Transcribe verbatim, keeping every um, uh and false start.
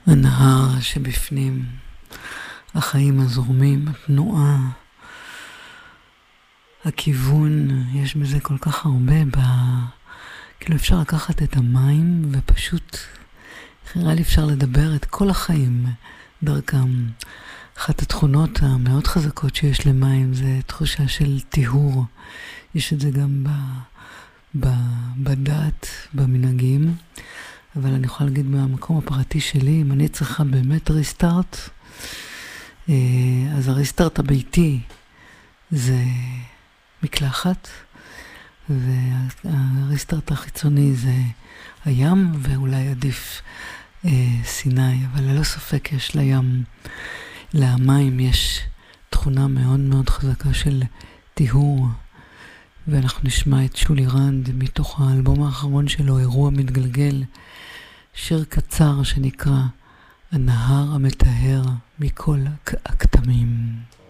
הנהר שבפנים, החיים הזורמים, התנועה, הכיוון, יש בזה כל כך הרבה, ב... כאילו אפשר לקחת את המים ופשוט, נראה לי אפשר לדבר את כל החיים דרכם. אחת התכונות המאוד חזקות שיש למים זה תחושה של טיהור. יש את זה גם ב... ב... בדת, במנהגים. אבל אני יכולה להגיד מהמקום הפרטי שלי, אם אני צריכה באמת ריסטארט, אז הריסטארט הביתי זה מקלחת, והריסטארט החיצוני זה הים, ואולי עדיף סיני, אבל ללא ספק יש לים, למים יש תכונה מאוד מאוד חזקה של טיהור, ואנחנו נשמע את שולי רנד מתוך האלבום האחרון שלו, אירוע מתגלגל, שיר קצר שנקרא הנהר המטהר מכל הכתמים.